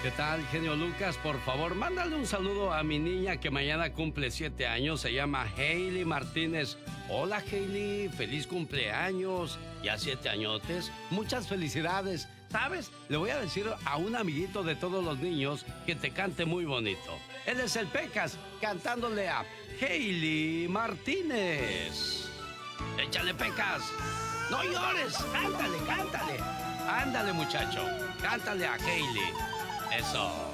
¿Qué tal, genio Lucas? Por favor, mándale un saludo a mi niña que mañana cumple 7 años. Se llama Hailey Martínez. Hola, Hailey. Feliz cumpleaños. Ya 7 añotes. Muchas felicidades. ¿Sabes? Le voy a decir a un amiguito de todos los niños que te cante muy bonito. Él es el Pecas, cantándole a Hailey Martínez. ¡Échale, Pecas! ¡No llores! ¡Cántale, cántale! Ándale, muchacho. Cántale a Hailey. Eso.